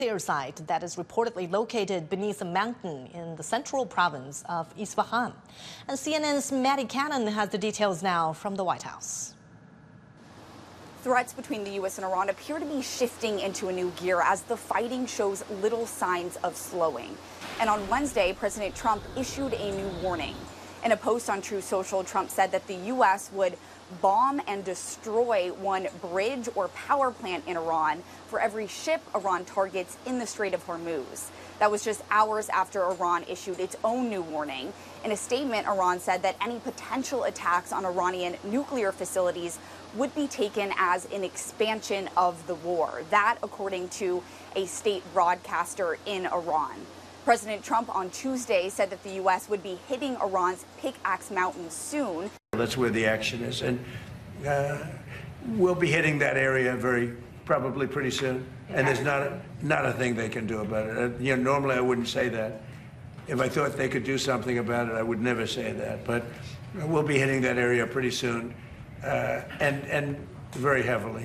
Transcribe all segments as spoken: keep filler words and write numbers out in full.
nuclear site that is reportedly located beneath a mountain in the central province of Isfahan. And C N N's Maddie Cannon has the details now from the White House. Threats between the U S and Iran appear to be shifting into a new gear as the fighting shows little signs of slowing. And on Wednesday, President Trump issued a new warning. In a post on Truth Social, Trump said that the U S would bomb and destroy one bridge or power plant in Iran for every ship Iran targets in the Strait of Hormuz. That was just hours after Iran issued its own new warning. In a statement, Iran said that any potential attacks on Iranian nuclear facilities would be taken as an expansion of the war. That, according to a state broadcaster in Iran. President Trump on Tuesday said that the U S would be hitting Iran's Pickaxe Mountain soon. That's where the action is, and uh, we'll be hitting that area very probably pretty soon. And there's not a, not a thing they can do about it. Uh, you know, normally I wouldn't say that. If I thought they could do something about it, I would never say that. But we'll be hitting that area pretty soon, uh, and and very heavily.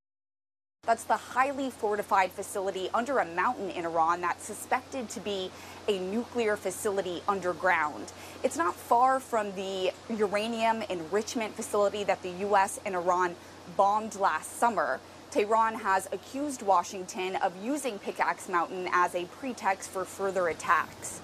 That's the highly fortified facility under a mountain in Iran that's suspected to be a nuclear facility underground. It's not far from the uranium enrichment facility that the U S and Iran bombed last summer. Tehran has accused Washington of using Pickaxe Mountain as a pretext for further attacks.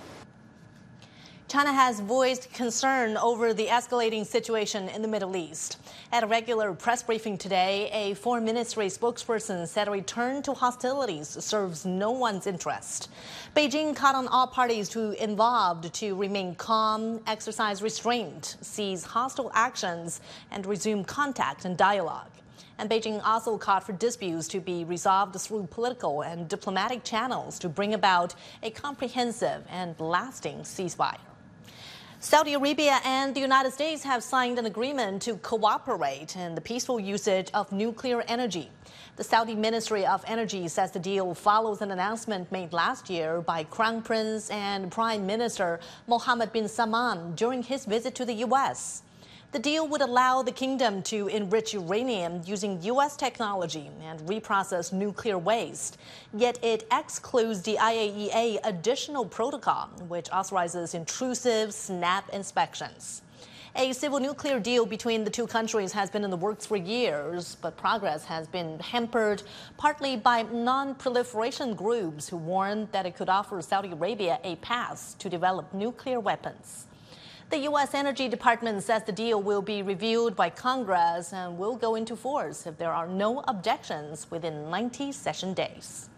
China has voiced concern over the escalating situation in the Middle East. At a regular press briefing today, a foreign ministry spokesperson said a return to hostilities serves no one's interest. Beijing called on all parties to involved to remain calm, exercise restraint, cease hostile actions, and resume contact and dialogue. And Beijing also called for disputes to be resolved through political and diplomatic channels to bring about a comprehensive and lasting ceasefire. Saudi Arabia and the United States have signed an agreement to cooperate in the peaceful usage of nuclear energy. The Saudi Ministry of Energy says the deal follows an announcement made last year by Crown Prince and Prime Minister Mohammed bin Salman during his visit to the U S. The deal would allow the kingdom to enrich uranium using U S technology and reprocess nuclear waste. Yet it excludes the I A E A additional protocol, which authorizes intrusive SNAP inspections. A civil nuclear deal between the two countries has been in the works for years, but progress has been hampered partly by non-proliferation groups who warn that it could offer Saudi Arabia a path to develop nuclear weapons. The U S Energy Department says the deal will be reviewed by Congress and will go into force if there are no objections within ninety session days.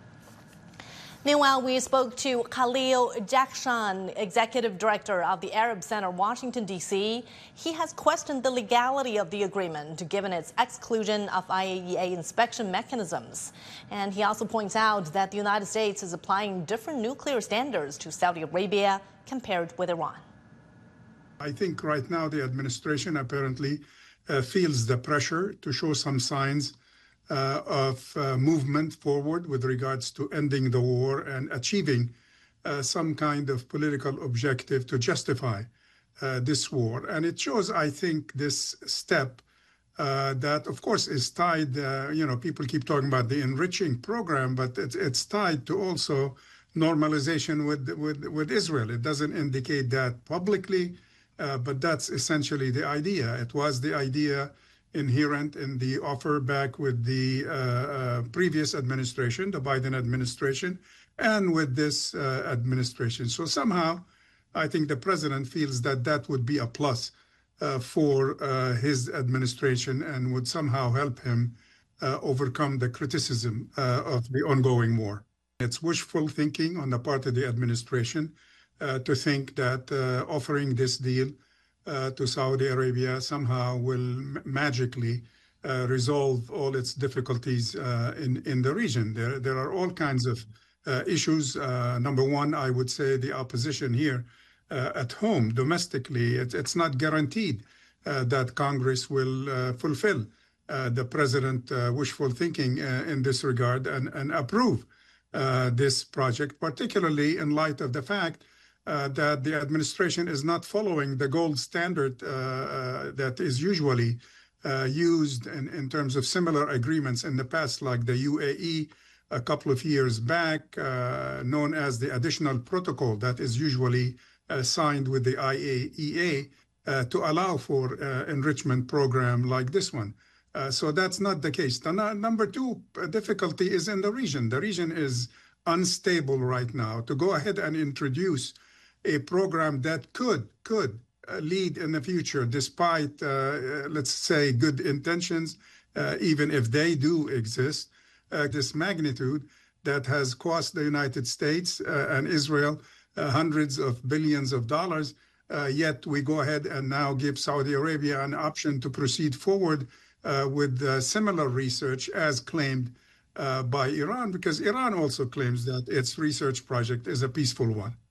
Meanwhile, we spoke to Khalil Jakshan, Executive Director of the Arab Center, Washington, D C He has questioned the legality of the agreement, given its exclusion of I A E A inspection mechanisms. And he also points out that the United States is applying different nuclear standards to Saudi Arabia compared with Iran. I think right now the administration apparently uh, feels the pressure to show some signs uh, of uh, movement forward with regards to ending the war and achieving uh, some kind of political objective to justify uh, this war. And it shows, I think, this step uh, that, of course, is tied, uh, you know, people keep talking about the enriching program, but it's, it's tied to also normalization with, with, with Israel. It doesn't indicate that publicly. Uh, but that's essentially the idea. It was the idea inherent in the offer back with the uh, uh, previous administration, the Biden administration, and with this uh, administration. So somehow, I think the president feels that that would be a plus uh, for uh, his administration and would somehow help him uh, overcome the criticism uh, of the ongoing war. It's wishful thinking on the part of the administration Uh, to think that uh, offering this deal uh, to Saudi Arabia somehow will m- magically uh, resolve all its difficulties uh, in, in the region. There, there are all kinds of uh, issues. Uh, number one, I would say the opposition here uh, at home, domestically, it, it's not guaranteed uh, that Congress will uh, fulfill uh, the president uh, wishful thinking uh, in this regard and, and approve uh, this project, particularly in light of the fact Uh, that the administration is not following the gold standard uh, uh, that is usually uh, used in, in terms of similar agreements in the past, like the U A E a couple of years back, uh, known as the additional protocol that is usually uh, signed with the I A E A uh, to allow for uh, enrichment program like this one. Uh, so that's not the case. The no, number two difficulty is in the region. The region is unstable right now. To go ahead and introduce a program that could could uh, lead in the future, despite uh, let's say good intentions, uh, even if they do exist, uh, this magnitude that has cost the United States uh, and Israel uh, hundreds of billions of dollars. Uh, yet we go ahead and now give Saudi Arabia an option to proceed forward uh, with uh, similar research as claimed uh, by Iran, because Iran also claims that its research project is a peaceful one.